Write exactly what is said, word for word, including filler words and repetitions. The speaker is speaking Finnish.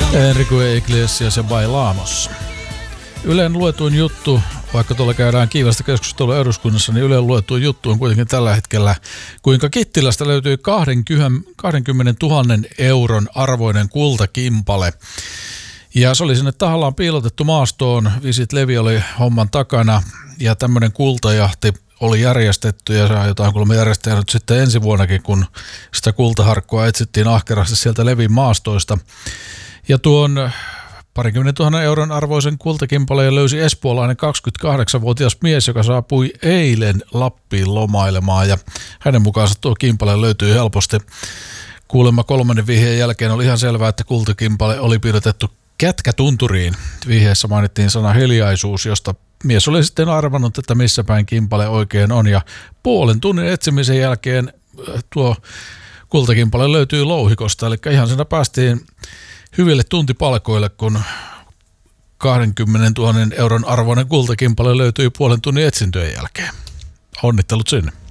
Enrique Iglesias ja Bailamos. Ylen luetuin juttu, vaikka tuolla käydään kiivasta keskustelua eduskunnassa, niin Ylen luetuin juttu on kuitenkin tällä hetkellä, kuinka Kittilästä löytyy kaksikymmentätuhatta euron arvoinen kultakimpale. Ja se oli sinne tahallaan piilotettu maastoon. Visit Levi oli homman takana ja tämmöinen kultajahti oli järjestetty ja se aiotaan kuulemma järjestää nyt sitten ensi vuonnakin, kun sitä kultaharkkoa etsittiin ahkerasti sieltä Levin maastoista. Ja tuon parikymmenen tuhannen euron arvoisen kultakimpaleen löysi espoolainen kaksikymmentäkahdeksanvuotias mies, joka saapui eilen Lappiin lomailemaan ja hänen mukaansa tuo kimpale löytyi helposti. Kuulemma kolmannen vihjeen jälkeen oli ihan selvää, että kultakimpale oli piirretty Kätkätunturiin. Vihjeessä mainittiin sana hiljaisuus, josta mies oli sitten arvannut, että missä päin kimpale oikein on, ja puolen tunnin etsimisen jälkeen tuo kultakimpale löytyy Louhikosta, eli ihan siinä päästiin hyville tuntipalkoille, kun kaksikymmentätuhatta euron arvoinen kultakimpale löytyi puolen tunnin etsintöjen jälkeen. Onnittelut sinne.